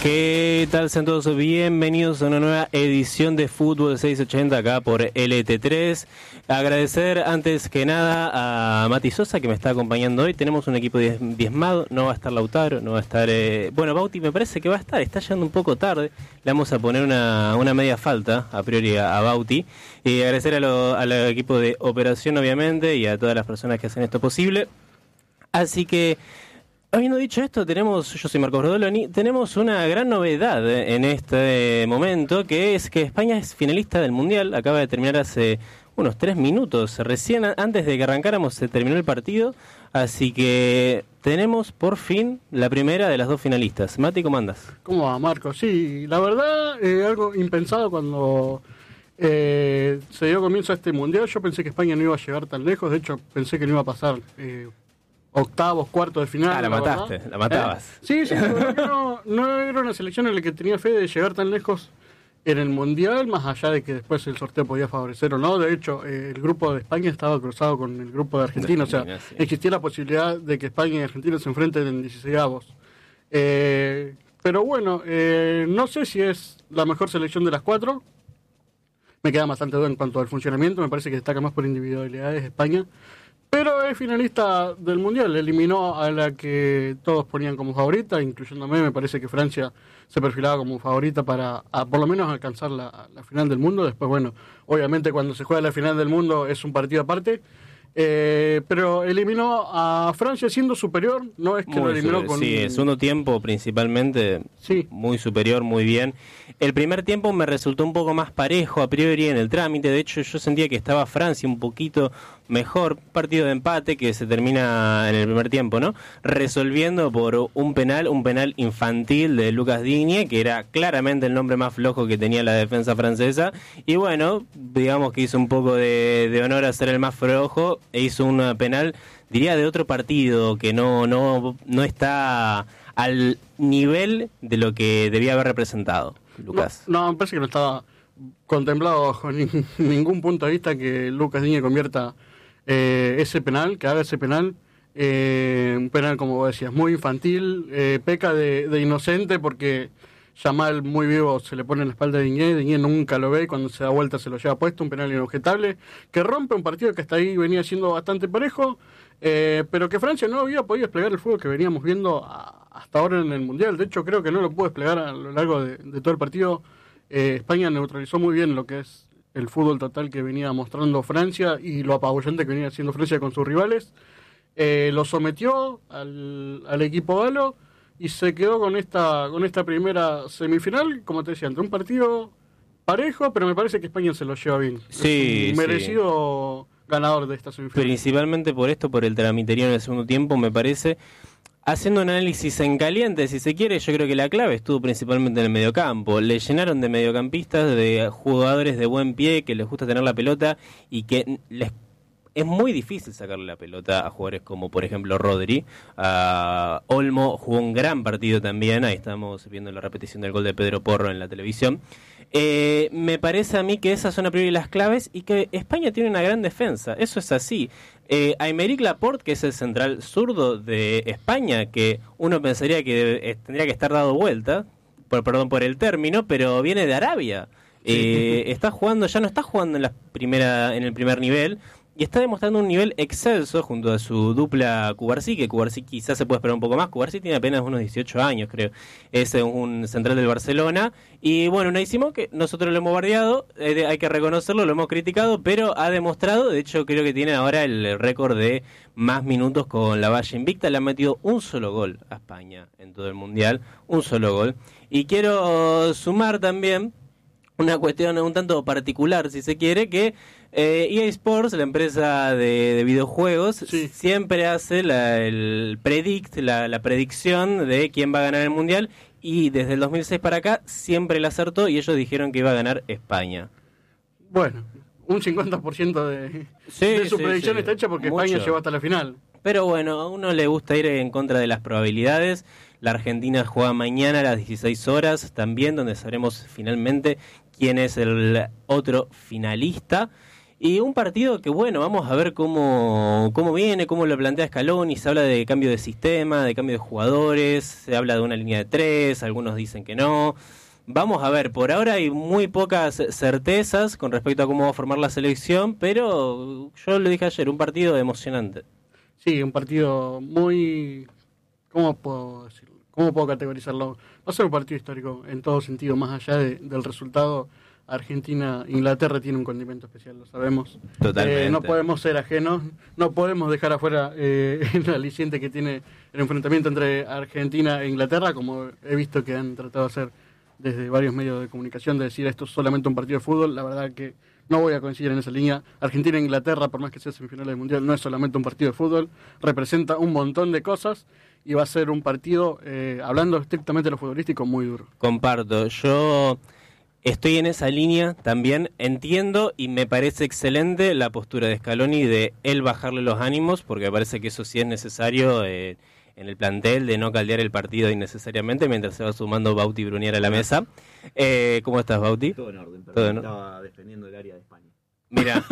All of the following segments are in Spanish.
¿Qué tal? Sean todos bienvenidos a una nueva edición de Fútbol 680 acá por LT3. Agradecer antes que nada a Mati Sosa que me está acompañando hoy. Tenemos un equipo diezmado, no va a estar Lautaro, no va a estar... Bueno, Bauti me parece que va a estar, está llegando un poco tarde. Le vamos a poner una media falta a priori a Bauti. Y agradecer al equipo de operación obviamente y a todas las personas que hacen esto posible. Así que... Habiendo dicho esto, yo soy Marcos Rodoloni, tenemos una gran novedad en este momento, que es que España es finalista del Mundial, acaba de terminar hace unos 3 minutos, recién antes de que arrancáramos se terminó el partido, así que tenemos por fin la primera de las 2 finalistas. Mati, ¿cómo andas? ¿Cómo va, Marcos? Sí, la verdad, algo impensado cuando se dio comienzo a este Mundial. Yo pensé que España no iba a llegar tan lejos, de hecho pensé que no iba a pasar... octavos, cuartos de final. La mataste, verdad. La matabas. Sí, la verdad que no era una selección en la que tenía fe de llegar tan lejos en el Mundial, más allá de que después el sorteo podía favorecer o no. De hecho, el grupo de España estaba cruzado con el grupo de Argentina, o sea, sí. Existía la posibilidad de que España y Argentina se enfrenten en 16avos. Pero bueno, no sé si es la mejor selección de las 4. Me queda bastante duda en cuanto al funcionamiento, me parece que destaca más por individualidades España. Pero es finalista del Mundial, eliminó a la que todos ponían como favorita, incluyéndome. Me parece que Francia se perfilaba como favorita para por lo menos alcanzar la final del mundo. Después, bueno, obviamente cuando se juega la final del mundo es un partido aparte. Pero eliminó a Francia siendo superior, no es que lo eliminó con... Sí, el segundo tiempo principalmente, sí. Muy superior, muy bien. El primer tiempo me resultó un poco más parejo a priori en el trámite, de hecho yo sentía que estaba Francia un poquito mejor, partido de empate que se termina en el primer tiempo, ¿no? Resolviendo por un penal infantil de Lucas Digne, que era claramente el nombre más flojo que tenía la defensa francesa, y bueno, digamos que hizo un poco de honor a ser el más flojo, e hizo un penal, diría, de otro partido que no está al nivel de lo que debía haber representado, Lucas. No, me parece que no estaba contemplado bajo ningún punto de vista que Lucas Digne convierta ese penal, que haga ese penal. Un penal, como vos decías, muy infantil, peca de inocente porque Yamal muy vivo se le pone en la espalda de Digne nunca lo ve y cuando se da vuelta se lo lleva puesto, un penal inobjetable que rompe un partido que hasta ahí venía siendo bastante parejo, pero que Francia no había podido desplegar el fútbol que veníamos viendo hasta ahora en el Mundial. De hecho creo que no lo pudo desplegar a lo largo de todo el partido. España neutralizó muy bien lo que es el fútbol total que venía mostrando Francia y lo apabullante que venía haciendo Francia con sus rivales. Lo sometió al equipo galo y se quedó con esta primera semifinal, como te decía, ante un partido parejo, pero me parece que España se lo lleva bien. Sí, es un merecido ganador de esta semifinal. Principalmente por esto, por el tramiterío en el segundo tiempo, me parece. Haciendo un análisis en caliente, si se quiere, yo creo que la clave estuvo principalmente en el mediocampo. Le llenaron de mediocampistas, de jugadores de buen pie, que les gusta tener la pelota y que es muy difícil sacarle la pelota a jugadores como, por ejemplo, Rodri. Olmo jugó un gran partido también. Ahí estamos viendo la repetición del gol de Pedro Porro en la televisión. Me parece a mí que esas son a priori las claves y que España tiene una gran defensa. Eso es así. Aymeric Laporte, que es el central zurdo de España, que uno pensaría que tendría que estar dado vuelta, por el término, pero viene de Arabia. Está jugando, ya no está jugando en el primer nivel. Y está demostrando un nivel excelso junto a su dupla Cubarsí, que Cubarsí quizás se puede esperar un poco más. Cubarsí tiene apenas unos 18 años, creo. Es un central del Barcelona. Y bueno, Unai Simón, que nosotros lo hemos bardeado, hay que reconocerlo, lo hemos criticado, pero ha demostrado, de hecho creo que tiene ahora el récord de más minutos con la valla invicta. Le han metido un solo gol a España en todo el Mundial, un solo gol. Y quiero sumar también una cuestión un tanto particular, si se quiere, que EA Sports, la empresa de videojuegos, sí, siempre hace la predicción de quién va a ganar el Mundial, y desde el 2006 para acá siempre la acertó y ellos dijeron que iba a ganar España. Bueno, un 50% de su predicción está hecha porque mucho. España llegó hasta la final. Pero bueno, a uno le gusta ir en contra de las probabilidades. La Argentina juega mañana a las 16 horas también, donde sabremos finalmente quién es el otro finalista. Y un partido que, bueno, vamos a ver cómo viene, cómo lo plantea Scaloni. Se habla de cambio de sistema, de cambio de jugadores, se habla de una línea de 3, algunos dicen que no. Vamos a ver, por ahora hay muy pocas certezas con respecto a cómo va a formar la selección, pero yo lo dije ayer, un partido emocionante. Sí, un partido muy... ¿Cómo puedo decirlo? ¿Cómo puedo categorizarlo? Va a ser un partido histórico en todo sentido, más allá del resultado. Argentina-Inglaterra tiene un condimento especial, lo sabemos. Totalmente. No podemos ser ajenos, no podemos dejar afuera el aliciente que tiene el enfrentamiento entre Argentina e Inglaterra, como he visto que han tratado de hacer desde varios medios de comunicación, de decir esto es solamente un partido de fútbol. La verdad que no voy a coincidir en esa línea. Argentina e Inglaterra, por más que sea semifinales del Mundial, no es solamente un partido de fútbol, representa un montón de cosas y va a ser un partido, hablando estrictamente de lo futbolístico, muy duro. Comparto, yo... estoy en esa línea también, entiendo y me parece excelente la postura de Scaloni de él bajarle los ánimos, porque me parece que eso sí es necesario en el plantel, de no caldear el partido innecesariamente mientras se va sumando Bauti y Brunier a la mesa. ¿Cómo estás, Bauti? Todo en orden, Todo en... estaba defendiendo el área de España. Mira.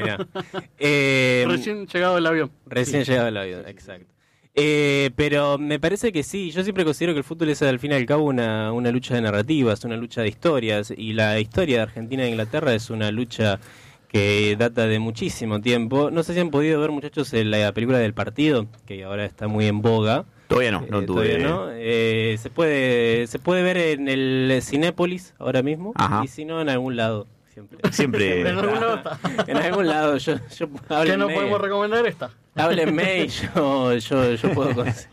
Recién llegado del avión. Recién llegado del avión, exacto. Pero me parece que sí, yo siempre considero que el fútbol es al fin y al cabo una lucha de narrativas, una lucha de historias, y la historia de Argentina e Inglaterra es una lucha que data de muchísimo tiempo. No sé si han podido ver, muchachos, la película del partido, que ahora está muy en boga. Todavía no tuve. Todavía no. Se puede ver en el Cinépolis ahora mismo. Ajá. Y si no, en algún lado. Siempre. En algún lado está. En algún lado. ¿Qué no podemos recomendar esta? Háblenme y yo puedo conseguir.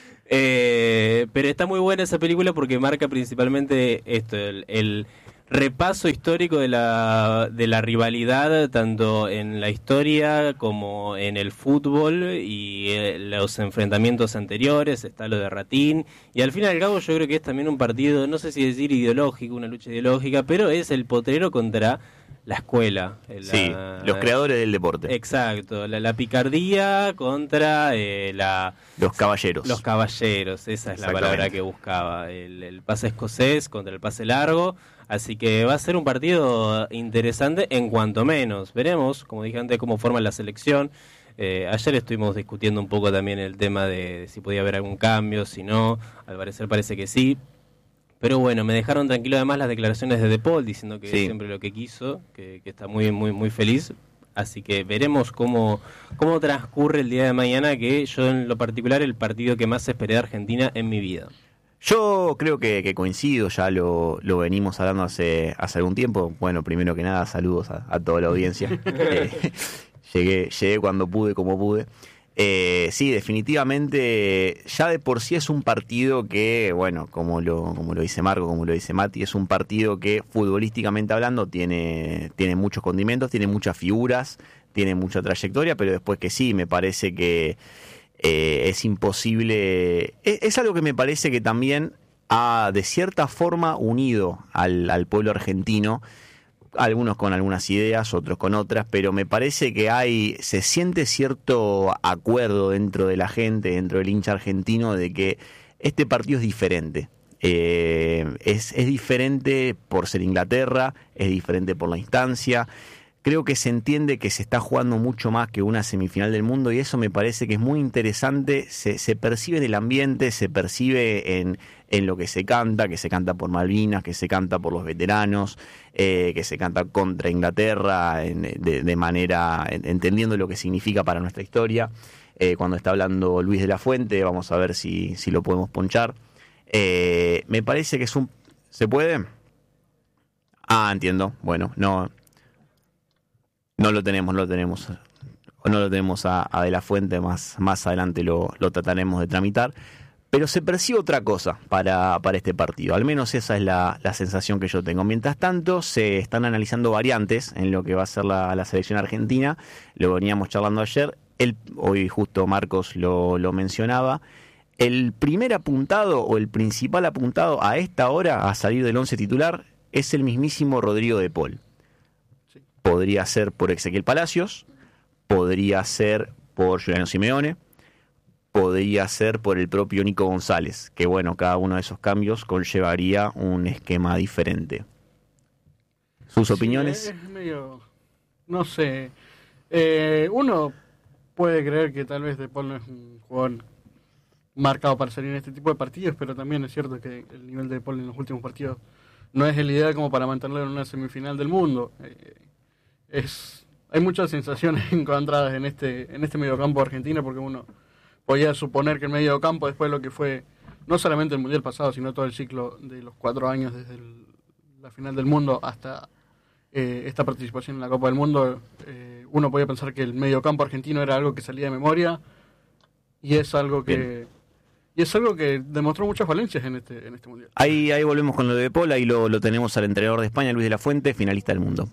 Pero está muy buena esa película porque marca principalmente esto, el repaso histórico de la rivalidad, tanto en la historia como en el fútbol y los enfrentamientos anteriores. Está lo de Ratín, y al fin y al cabo yo creo que es también un partido, no sé si decir ideológico, una lucha ideológica, pero es el potrero contra la escuela. Sí, los creadores del deporte. Exacto, la picardía contra los caballeros. Los caballeros, esa es la palabra que buscaba. El pase escocés contra el pase largo. Así que va a ser un partido interesante en cuanto menos. Veremos, como dije antes, cómo forma la selección. Ayer estuvimos discutiendo un poco también el tema de si podía haber algún cambio, si no. Al parecer parece que sí. Pero bueno, me dejaron tranquilo además las declaraciones de De Paul diciendo que sí, siempre lo que quiso, que está muy muy feliz. Así que veremos cómo transcurre el día de mañana, que yo en lo particular el partido que más esperé de Argentina en mi vida. Yo creo que coincido, ya lo venimos hablando hace algún tiempo. Bueno, primero que nada, saludos a toda la audiencia. Llegué cuando pude, como pude. Sí, definitivamente, ya de por sí es un partido que, bueno, como lo dice Marco, como lo dice Mati, es un partido que futbolísticamente hablando tiene muchos condimentos, tiene muchas figuras, tiene mucha trayectoria, pero después que sí, me parece que es imposible. Es algo que me parece que también ha de cierta forma unido al pueblo argentino, algunos con algunas ideas, otros con otras, pero me parece que se siente cierto acuerdo dentro de la gente, dentro del hincha argentino, de que este partido es diferente. Es diferente por ser Inglaterra, es diferente por la instancia. Creo que se entiende que se está jugando mucho más que una semifinal del mundo, y eso me parece que es muy interesante. Se percibe en el ambiente, se percibe en lo que se canta por Malvinas, que se canta por los veteranos, que se canta contra Inglaterra de manera, entendiendo lo que significa para nuestra historia. Cuando está hablando Luis de la Fuente, vamos a ver si lo podemos ponchar. Me parece que ¿se puede? Entiendo. Bueno, no lo tenemos a De la Fuente, más adelante lo trataremos de tramitar, pero se percibe otra cosa para este partido, al menos esa es la sensación que yo tengo. Mientras tanto, se están analizando variantes en lo que va a ser la selección argentina, lo veníamos charlando ayer, hoy justo Marcos lo mencionaba. El primer apuntado o el principal apuntado a esta hora a salir del 11 titular es el mismísimo Rodrigo De Paul. Podría ser por Ezequiel Palacios, podría ser por Giuliano Simeone, podría ser por el propio Nico González, que bueno, cada uno de esos cambios conllevaría un esquema diferente. ¿Sus opiniones? Es medio... no sé. Uno puede creer que tal vez De Paul no es un jugador marcado para salir en este tipo de partidos, pero también es cierto que el nivel de De Paul en los últimos partidos no es el ideal como para mantenerlo en una semifinal del mundo. Hay muchas sensaciones encontradas en este mediocampo argentino, porque uno podía suponer que el mediocampo, después de lo que fue no solamente el Mundial pasado, sino todo el ciclo de los 4 años desde la final del mundo hasta esta participación en la Copa del Mundo, uno podía pensar que el mediocampo argentino era algo que salía de memoria, y es algo que demostró muchas falencias en este Mundial. Ahí volvemos con lo de Paul, ahí lo tenemos al entrenador de España, Luis de la Fuente, finalista del mundo.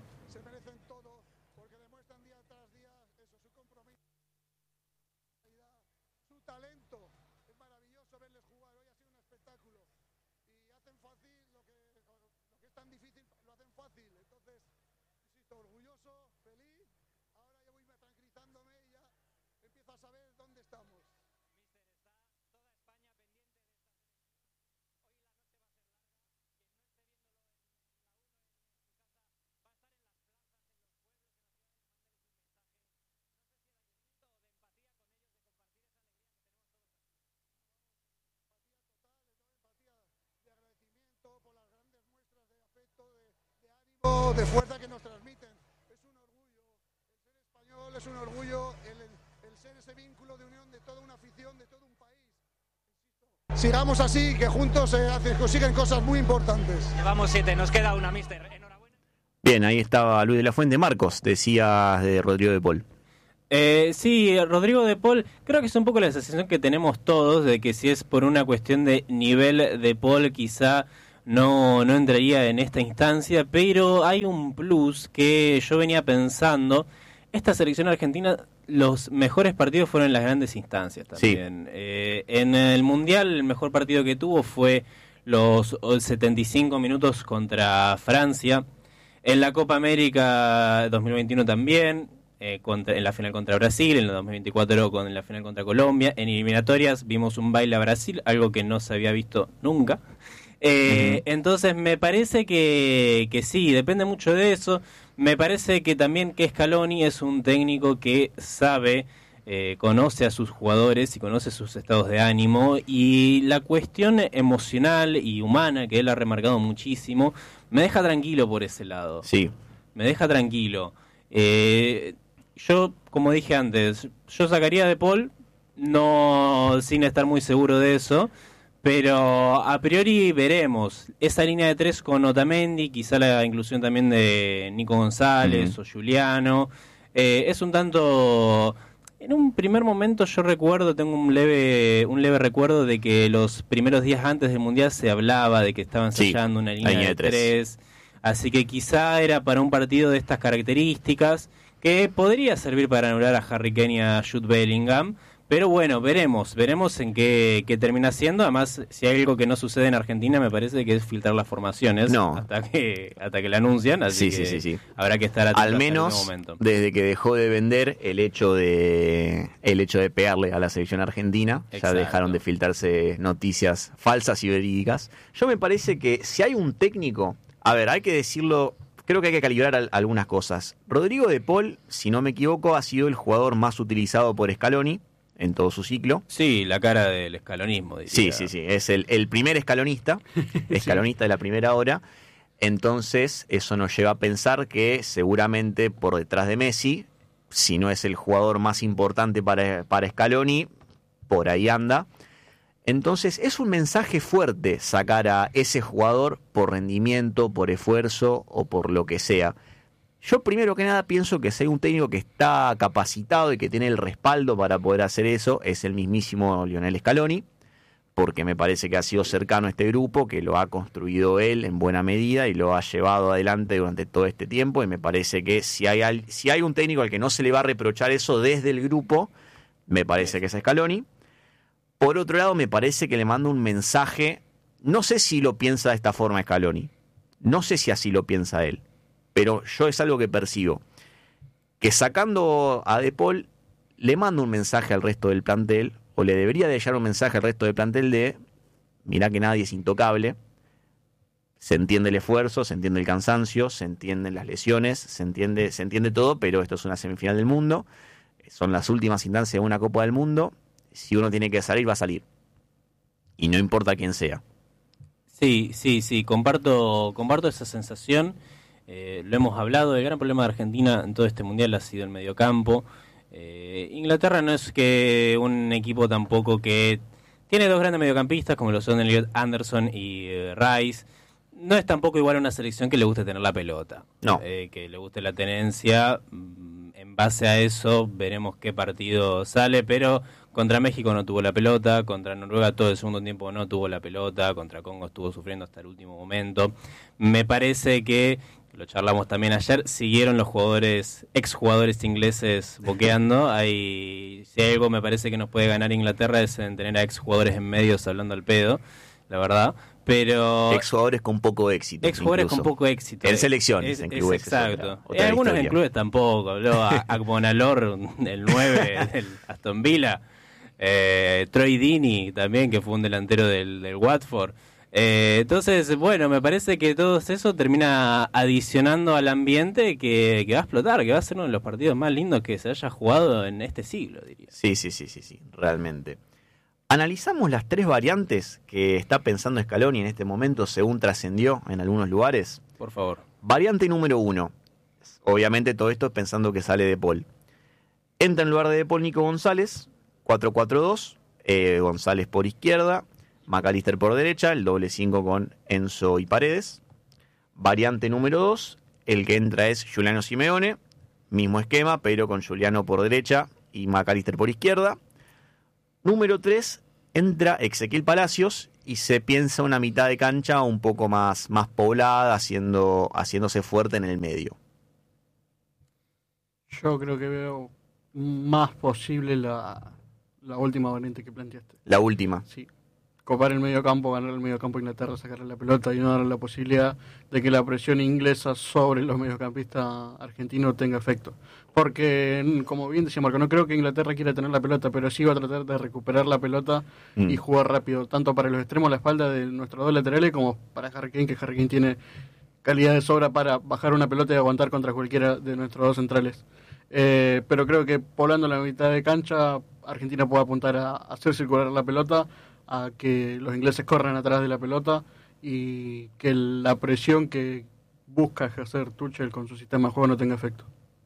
De fuerza que nos transmiten. Es un orgullo el ser español, es un orgullo el ser ese vínculo de unión de toda una afición, de todo un país. Sigamos así, que juntos se consiguen cosas muy importantes. Llevamos 7, nos queda una, mister. Enhorabuena. Bien, ahí estaba Luis de la Fuente. Marcos, decía de Rodrigo De Paul. Sí, Rodrigo De Paul, creo que es un poco la sensación que tenemos todos de que si es por una cuestión de nivel, De Paul quizá no entraría en esta instancia, pero hay un plus que yo venía pensando. Esta selección argentina, los mejores partidos fueron en las grandes instancias también. Sí. En el Mundial el mejor partido que tuvo fue los 75 minutos contra Francia. En la Copa América 2021 también, en la final contra Brasil, en el 2024 en la final contra Colombia. En eliminatorias vimos un baile a Brasil, algo que no se había visto nunca. Entonces me parece que sí, depende mucho de eso. Me parece que también que Scaloni es un técnico que sabe, conoce a sus jugadores y conoce sus estados de ánimo, y la cuestión emocional y humana que él ha remarcado muchísimo me deja tranquilo por ese lado. Sí. Me deja tranquilo. Yo, como dije antes, yo sacaría a De Paul, no sin estar muy seguro de eso. Pero a priori veremos. Esa línea de 3 con Otamendi, quizá la inclusión también de Nico González o Giuliano. Es un tanto... En un primer momento yo recuerdo, tengo un leve recuerdo de que los primeros días antes del Mundial se hablaba de que estaban ensayando una línea de 3. Así que quizá era para un partido de estas características, que podría servir para anular a Harry Kane y a Jude Bellingham. Pero bueno, veremos en qué termina siendo. Además, si hay algo que no sucede en Argentina, me parece que es filtrar las formaciones hasta que la anuncian. Así sí. Habrá que estar atentos. Al menos, desde que dejó de vender el hecho de pegarle a la selección argentina, ya dejaron de filtrarse noticias falsas y verídicas. Yo me parece que si hay un técnico, a ver, hay que decirlo, creo que hay que calibrar algunas cosas. Rodrigo De Paul, si no me equivoco, ha sido el jugador más utilizado por Scaloni en todo su ciclo. Sí, la cara del escalonismo. Diría. Sí. Es el primer escalonista de la primera hora. Entonces, eso nos lleva a pensar que seguramente por detrás de Messi, si no es el jugador más importante para Scaloni, por ahí anda. Entonces, es un mensaje fuerte sacar a ese jugador por rendimiento, por esfuerzo o por lo que sea. Yo primero que nada pienso que si hay un técnico que está capacitado y que tiene el respaldo para poder hacer eso, es el mismísimo Lionel Scaloni, porque me parece que ha sido cercano a este grupo, que lo ha construido él en buena medida y lo ha llevado adelante durante todo este tiempo, y me parece que si hay un técnico al que no se le va a reprochar eso desde el grupo, me parece que es Scaloni. Por otro lado, me parece que le manda un mensaje, no sé si lo piensa de esta forma Scaloni, no sé si así lo piensa él, pero yo es algo que percibo, que sacando a De Paul le manda un mensaje al resto del plantel, o le debería de llegar un mensaje al resto del plantel de, mirá que nadie es intocable, Se entiende el esfuerzo, se entiende el cansancio, se entienden las lesiones, se entiende todo, pero esto es una semifinal del mundo, son las últimas instancias de una Copa del Mundo, si uno tiene que salir, va a salir, y no importa quién sea. Sí, comparto esa sensación. Lo hemos hablado, el gran problema de Argentina en todo este mundial ha sido el mediocampo. Inglaterra no es que un equipo tampoco que tiene dos grandes mediocampistas como lo son Elliot Anderson y Rice. No es tampoco igual a una selección que le guste tener la pelota, No. Que le guste la tenencia. En base a eso veremos qué partido sale, pero contra México no tuvo la pelota, contra Noruega todo el segundo tiempo no tuvo la pelota, contra Congo estuvo sufriendo hasta el último momento. Me parece que, lo charlamos también ayer, siguieron los exjugadores ingleses boqueando. Si hay algo me parece que nos puede ganar Inglaterra es en tener a exjugadores en medios hablando al pedo, la verdad. Pero Exjugadores con poco éxito. Exjugadores con poco éxito. En selecciones, en clubes. Exacto. Otra Algunos historia. en clubes tampoco. Habló a Bonalor, el 9 del Aston Villa. Troy Deeney también, que fue un delantero del Watford. Entonces, bueno, me parece que todo eso termina adicionando al ambiente que va a explotar, que va a ser uno de los partidos más lindos que se haya jugado en este siglo, diría. Sí, realmente. Analizamos las 3 variantes que está pensando Scaloni en este momento, según trascendió en algunos lugares. Por favor. Variante número 1. Obviamente todo esto es pensando que sale De Paul. Entra en lugar de Paul Nico González, 4-4-2, González por izquierda, McAllister por derecha, el doble 5 con Enzo y Paredes. Variante número 2, el que entra es Giuliano Simeone, mismo esquema, pero con Giuliano por derecha y McAllister por izquierda. Número 3, entra Ezequiel Palacios y se piensa una mitad de cancha un poco más poblada, haciéndose fuerte en el medio. Yo creo que veo más posible la última variante que planteaste. La última. Sí. Copar el medio campo, ganar el medio campo a Inglaterra, sacarle la pelota y no darle la posibilidad de que la presión inglesa sobre los mediocampistas argentinos tenga efecto. Porque, como bien decía Marco, no creo que Inglaterra quiera tener la pelota, pero sí va a tratar de recuperar la pelota y jugar rápido, tanto para los extremos a la espalda de nuestros dos laterales como para Harry Kane, que Harry Kane tiene calidad de sobra para bajar una pelota y aguantar contra cualquiera de nuestros dos centrales. Pero creo que poblando la mitad de cancha, Argentina puede apuntar a hacer circular la pelota, a que los ingleses corran atrás de la pelota y que la presión que busca ejercer Tuchel con su sistema de juego no tenga efecto.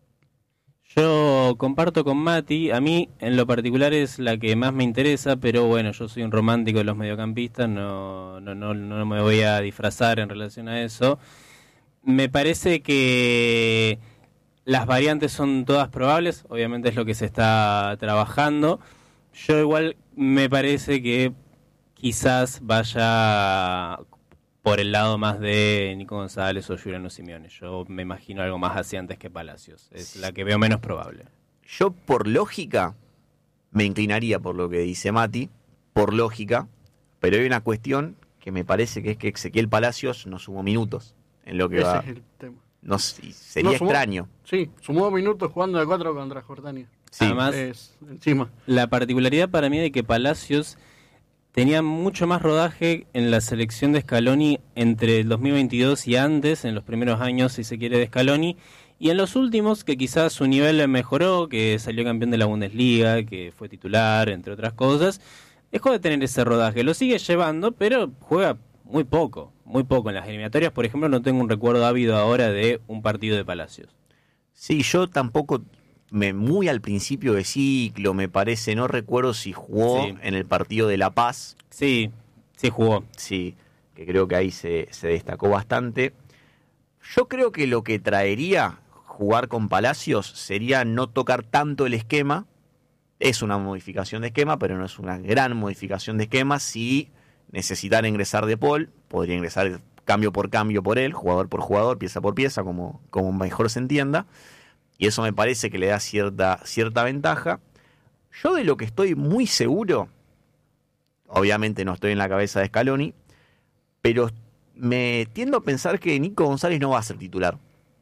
Yo comparto con Mati, a mí en lo particular es la que más me interesa, pero bueno, yo soy un romántico de los mediocampistas, no me voy a disfrazar en relación a eso. Me parece que las variantes son todas probables, obviamente es lo que se está trabajando. Yo igual me parece que quizás vaya por el lado más de Nico González o Giuliano Simeone. Yo me imagino algo más hacia antes que Palacios. Es la que veo menos probable. Yo, por lógica, me inclinaría por lo que dice Mati, por lógica, pero hay una cuestión que me parece que es que Ezequiel Palacios no sumó minutos en lo que Ese va. es el tema. No, sería No sumó. extraño. Sí, sumó minutos jugando de 4 contra Jordania. Sí. Además, Encima. la particularidad para mí de que Palacios tenía mucho más rodaje en la selección de Scaloni entre el 2022 y antes, en los primeros años, si se quiere, de Scaloni, y en los últimos, que quizás su nivel mejoró, que salió campeón de la Bundesliga, que fue titular, entre otras cosas, dejó de tener ese rodaje. Lo sigue llevando, pero juega muy poco en las eliminatorias. Por ejemplo, no tengo un recuerdo ávido ahora de un partido de Palacios. Sí, yo tampoco, muy al principio de ciclo, me parece, no recuerdo si jugó en el partido de La Paz. Sí jugó. Sí, que creo que ahí se destacó bastante. Yo creo que lo que traería jugar con Palacios sería no tocar tanto el esquema. Es una modificación de esquema, pero no es una gran modificación de esquema. Si necesitara ingresar De Paul, podría ingresar cambio por él, jugador por jugador, pieza por pieza, como mejor se entienda. Y eso me parece que le da cierta ventaja. Yo de lo que estoy muy seguro, obviamente no estoy en la cabeza de Scaloni, pero me tiendo a pensar que Nico González no va a ser titular.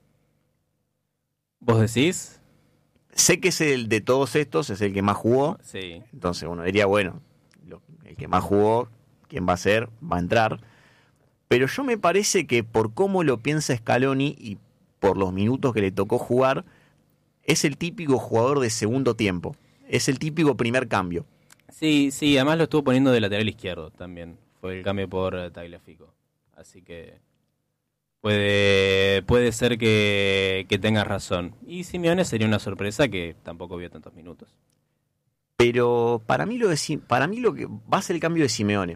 ¿Vos decís? Sé que es el de todos estos, es el que más jugó. Sí. Entonces uno diría, bueno, el que más jugó, ¿quién va a ser? Va a entrar. Pero yo me parece que por cómo lo piensa Scaloni y por los minutos que le tocó jugar, es el típico jugador de segundo tiempo. Es el típico primer cambio. Sí, además lo estuvo poniendo de lateral izquierdo también. Fue el cambio por Tagliafico. Así que puede ser que tengas razón. Y Simeone sería una sorpresa que tampoco vio tantos minutos. Pero para mí lo que va a ser el cambio de Simeone.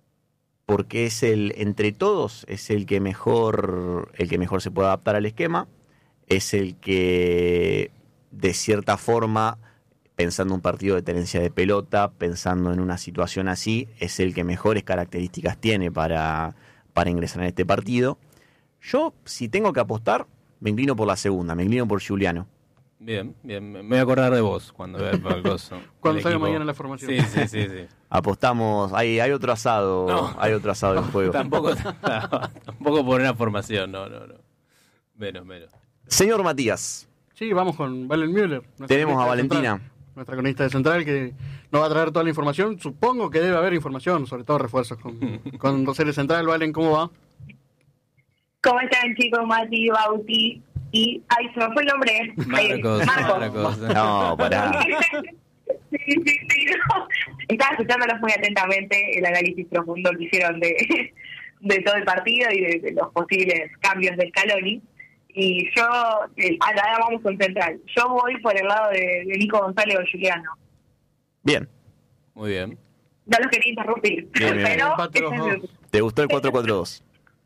Porque es entre todos, es el que mejor se puede adaptar al esquema. Es el que, de cierta forma, pensando en un partido de tenencia de pelota, pensando en una situación así, es el que mejores características tiene para ingresar en este partido. Yo, si tengo que apostar, me inclino por la segunda, me inclino por Giuliano. Bien, me voy a acordar de vos cuando vea el coso. Cuando salga mañana la formación. Sí. Apostamos, hay otro asado, No. Hay otro asado en juego. Tampoco por una formación, no. Menos. Señor Matías, Sí, vamos con Valen Müller. tenemos a Valentina. Nuestra cronista de Central, que nos va a traer toda la información. Supongo que debe haber información, sobre todo refuerzos con Rosario Central. Valen, ¿cómo va? ¿Cómo están, chicos? Mati, Bauti y... Ay, se me fue el nombre. Marcos. No, pará. Sí. No. Estaba escuchándolos muy atentamente el análisis profundo que hicieron de todo el partido y de los posibles cambios de Scaloni. Y yo, ahora vamos con Central. Yo voy por el lado de Nico González o Giuliano. Bien. Muy bien. No los quería interrumpir, Bien. pero... ¿Te gustó el 4-4-2?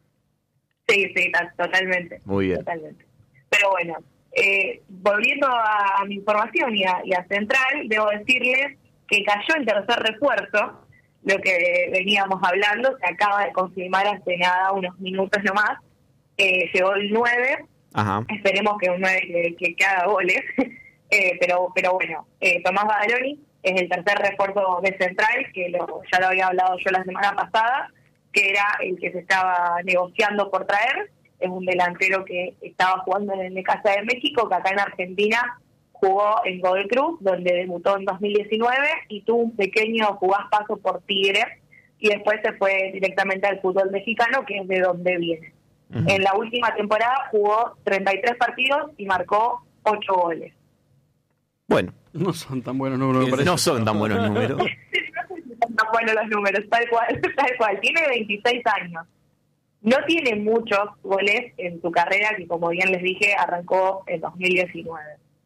Sí, totalmente. Muy bien. Totalmente. Pero bueno, volviendo a mi información y a Central, debo decirles que cayó el tercer refuerzo, lo que veníamos hablando, se acaba de confirmar hace nada, unos minutos nomás. Llegó el 9, Ajá. esperemos que un 9 que haga goles, pero bueno, Tomás Badaloni es el tercer refuerzo de Central, que ya lo había hablado yo la semana pasada, que era el que se estaba negociando por traer. Es un delantero que estaba jugando en el Necaxa de México, que acá en Argentina jugó en Godoy Cruz, donde debutó en 2019 y tuvo un pequeño fugaz paso por Tigre y después se fue directamente al fútbol mexicano, que es de donde viene. Uh-huh. En la última temporada jugó 33 partidos y marcó 8 goles. Bueno. No son tan buenos números, me parece. No son tan buenos números. Están buenos los números, tal cual. Tiene 26 años. No tiene muchos goles en su carrera, que como bien les dije, arrancó en 2019.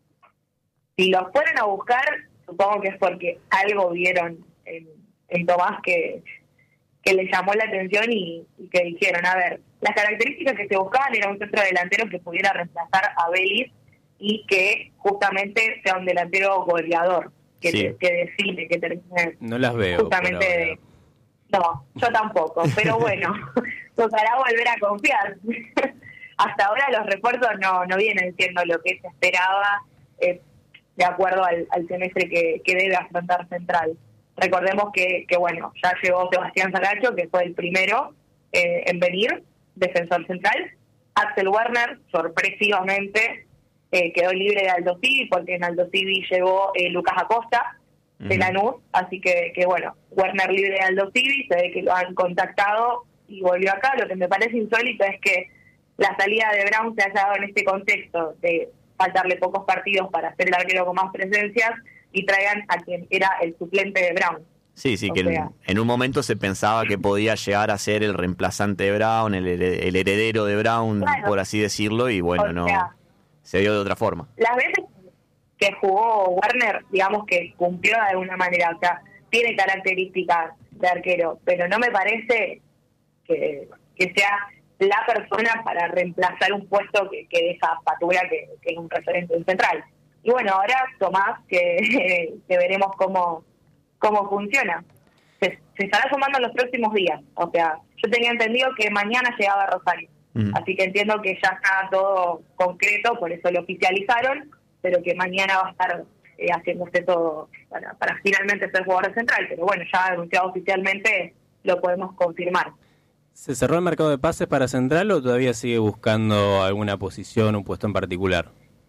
Si los fueron a buscar, supongo que es porque algo vieron en Tomás que les llamó la atención y que dijeron, a ver, las características que se buscaban era un centro delantero que pudiera reemplazar a Vélez y que justamente sea un delantero goleador, que define, que termine. No las veo. Justamente no, yo tampoco, pero bueno, tocará volver a confiar. Hasta ahora los refuerzos no vienen siendo lo que se esperaba de acuerdo al semestre que debe afrontar Central. Recordemos que bueno, ya llegó Sebastián Saracho, que fue el primero en venir, defensor central. Axel Werner, sorpresivamente, quedó libre de Aldo Civi, porque en Aldo Civi llegó Lucas Acosta, de Lanús, así que bueno, Werner libre de Aldo Civi, se ve que lo han contactado y volvió acá. Lo que me parece insólito es que la salida de Brown se haya dado en este contexto de faltarle pocos partidos para ser el arquero con más presencias y traigan a quien era el suplente de Brown. Sí, que en un momento se pensaba que podía llegar a ser el reemplazante de Brown, el heredero de Brown, claro, por así decirlo, y bueno, no se dio de otra forma. Las veces que jugó Werner, digamos que cumplió de alguna manera, o sea, tiene características de arquero, pero no me parece que sea la persona para reemplazar un puesto que deja Patura, que es un referente en Central. Y bueno, ahora Tomás, que veremos cómo funciona. Se estará sumando en los próximos días. O sea, yo tenía entendido que mañana llegaba a Rosario. Así que entiendo que ya está todo concreto, por eso lo oficializaron, pero que mañana va a estar haciéndose todo para finalmente ser jugador central. Pero bueno, ya anunciado oficialmente, lo podemos confirmar. ¿Se cerró el mercado de pases para Central o todavía sigue buscando alguna posición, un puesto en particular?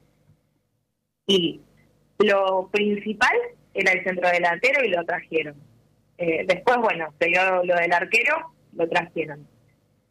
Y lo principal era el centro delantero y lo trajeron. Después, bueno, se dio lo del arquero, lo trajeron.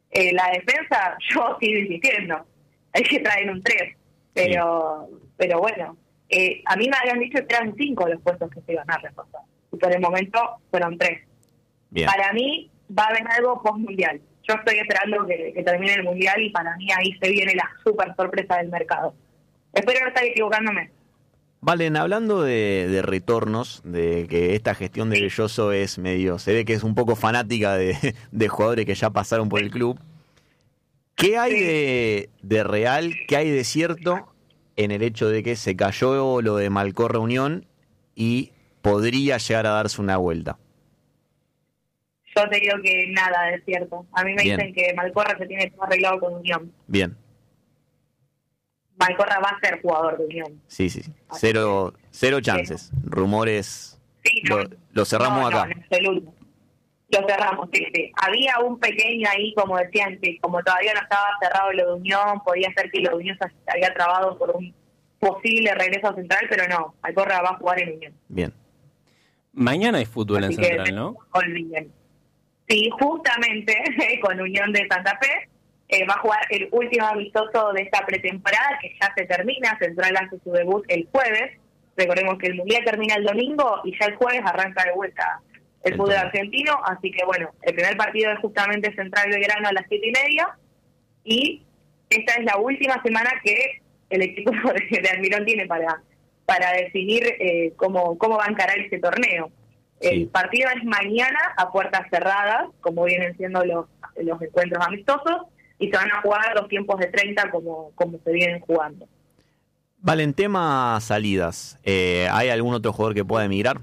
La defensa, yo sigo insistiendo, hay que traer un 3, pero bueno, a mí me habían dicho que eran 5 los puestos que se iban a reforzar, y por el momento fueron 3. Bien. Para mí va a haber algo post-mundial. Yo estoy esperando que termine el mundial y para mí ahí se viene la super sorpresa del mercado. Espero no estar equivocándome. Valen, hablando de retornos, de que esta gestión de Belloso es medio, se ve que es un poco fanática de jugadores que ya pasaron por el club. ¿Qué hay de real, qué hay de cierto en el hecho de que se cayó lo de Malcorra Unión y podría llegar a darse una vuelta? Yo te digo que nada es cierto. A mí me Bien. dicen que Malcorra se tiene todo arreglado con Unión. Bien. Malcorra va a ser jugador de Unión. Sí. Cero chances. Rumores. Sí, no, Lo cerramos acá. No, en absoluto. Lo cerramos, sí. Había un pequeño ahí, como decían, que como todavía no estaba cerrado lo de Unión, podía ser que lo de Unión se había trabado por un posible regreso a Central, pero no, Malcorra va a jugar en Unión. Bien. Mañana hay fútbol en Así Central, que, ¿no? Olviden. Sí, justamente con Unión de Santa Fe va a jugar el último amistoso de esta pretemporada que ya se termina. Central hace su debut el jueves. Recordemos que el Mundial termina el domingo y ya el jueves arranca de vuelta el fútbol argentino. Así que bueno, el primer partido es justamente Central Belgrano a las 7:30 y esta es la última semana que el equipo de Almirón tiene para definir cómo va a encarar este torneo. El partido es mañana a puertas cerradas, como vienen siendo los encuentros amistosos, y se van a jugar los tiempos de 30 como se vienen jugando. Vale, en tema salidas, ¿hay algún otro jugador que pueda emigrar?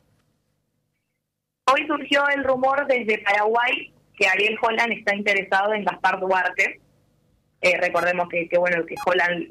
Hoy surgió el rumor desde Paraguay que Ariel Holland está interesado en Gaspar Duarte. Recordemos que Holland